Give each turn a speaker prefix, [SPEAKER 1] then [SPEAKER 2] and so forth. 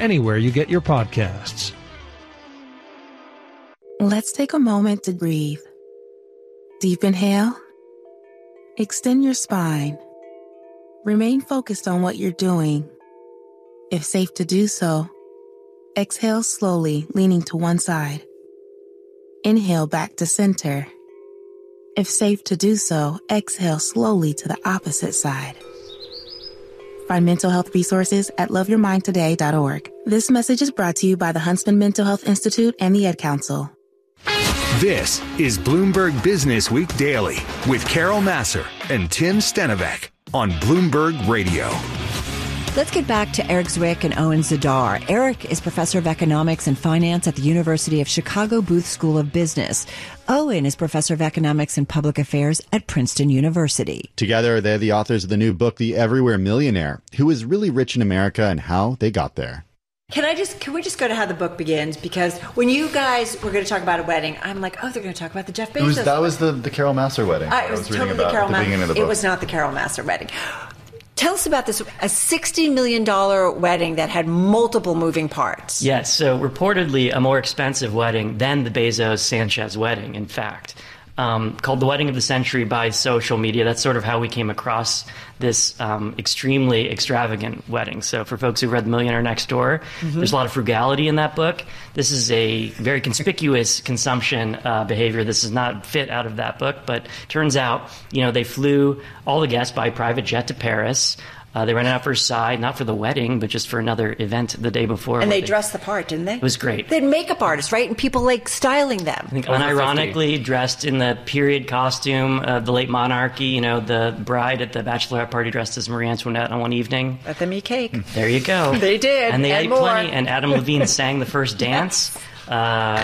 [SPEAKER 1] anywhere you get your podcasts.
[SPEAKER 2] Let's take a moment to breathe. Deep inhale. Extend your spine. Remain focused on what you're doing. If safe to do so, exhale slowly, leaning to one side. Inhale back to center. If safe to do so, exhale slowly to the opposite side. Find mental health resources at loveyourmindtoday.org. This message is brought to you by the Huntsman Mental Health Institute and the Ad Council.
[SPEAKER 3] This is Bloomberg Business Week Daily with Carol Massar and Tim Stenovec on Bloomberg Radio.
[SPEAKER 4] Let's get back to Eric Zwick and Owen Zidar. Eric is professor of economics and finance at the University of Chicago Booth School of Business. Owen is professor of economics and public affairs at Princeton University.
[SPEAKER 5] Together, they're the authors of the new book, The Everywhere Millionaire, Who is Really Rich in America and How They Got There.
[SPEAKER 6] Can we just go to how the book begins? Because when you guys were going to talk about a wedding, I'm like, oh, they're going to talk about the Jeff Bezos.
[SPEAKER 7] That was the Carol Massar wedding.
[SPEAKER 6] It was totally the Carol Massar. It was not the Carol Massar wedding. Tell us about this, a $60 million wedding that had multiple moving parts.
[SPEAKER 8] Yes, so reportedly a more expensive wedding than the Bezos-Sanchez wedding, in fact. Called the Wedding of the Century by social media. That's sort of how we came across this extremely extravagant wedding. So for folks who read The Millionaire Next Door, there's a lot of frugality in that book. This is a very conspicuous consumption behavior. This is not fit out of that book, but turns out, they flew all the guests by private jet to Paris. They rented out Versailles, not for the wedding, but just for another event the day before.
[SPEAKER 6] And they dressed the part, didn't they?
[SPEAKER 8] It was great.
[SPEAKER 6] They had makeup artists, right? And people styling them.
[SPEAKER 8] I think unironically dressed in the period costume of the late monarchy. The bride at the bachelorette party dressed as Marie Antoinette on one evening.
[SPEAKER 6] Let them eat cake.
[SPEAKER 8] There you go.
[SPEAKER 6] They did.
[SPEAKER 8] And they ate
[SPEAKER 6] more.
[SPEAKER 8] plenty. And Adam Levine sang the first dance.